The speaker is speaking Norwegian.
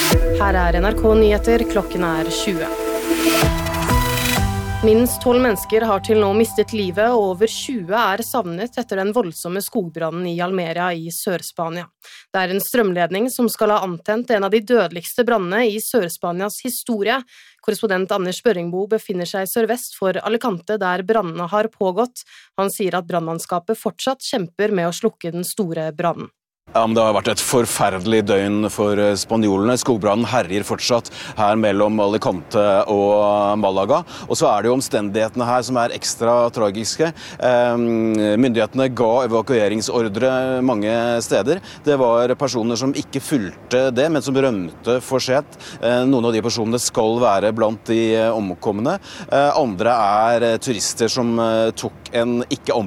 Her NRK Nyheter, klokken 20. Minst 12 mennesker har til nå mistet livet, og over 20 savnet etter den voldsomme skogbrannen i Almeria i Sør-Spania. Det en strømledning som skal ha antent en av de dødeligste brannene i Sør-Spanias historie. Korrespondent Anders Børringbo befinner seg sørvest for Alicante, der brannene har pågått. Han sier at brannmannskapet fortsatt kjemper med å slukke den store brannen. Ja, men det har vært et forferdelig døgn for spanjolene. Skogbrannen herjer fortsatt her mellom Alicante og Malaga. Og så det jo omstendighetene her som ekstra tragiske. Myndighetene ga evakueringsordre mange steder. Det var personer som ikke fulgte det, men som rømte for sent. Noen av de personene skal være blant de omkomne. Andre turister som tok en ikke